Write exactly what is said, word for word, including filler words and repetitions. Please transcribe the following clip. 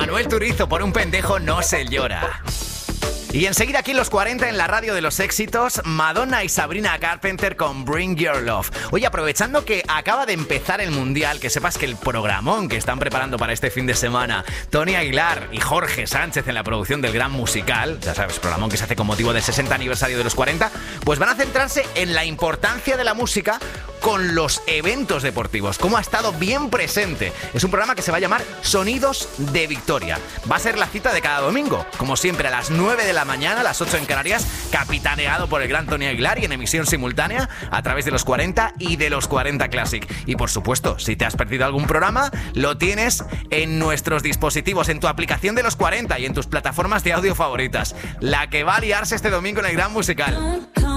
Manuel Turizo, por un pendejo no se llora. Y enseguida aquí en los cuarenta, en la radio de los éxitos, Madonna y Sabrina Carpenter con Bring Your Love. Oye, aprovechando que acaba de empezar el Mundial, que sepas que el programón que están preparando para este fin de semana Tony Aguilar y Jorge Sánchez en la producción del Gran Musical, ya sabes, programón que se hace con motivo del sesenta aniversario de los cuarenta, pues van a centrarse en la importancia de la música con los eventos deportivos, cómo ha estado bien presente. Es un programa que se va a llamar Sonidos de Victoria. Va a ser la cita de cada domingo, como siempre a las nueve de la mañana, a las ocho en Canarias, capitaneado por el gran Tony Aguilar y en emisión simultánea a través de los cuarenta y de los cuarenta Classic. Y por supuesto, si te has perdido algún programa, lo tienes en nuestros dispositivos, en tu aplicación de los cuarenta y en tus plataformas de audio favoritas. La que va a liarse este domingo en el Gran Musical.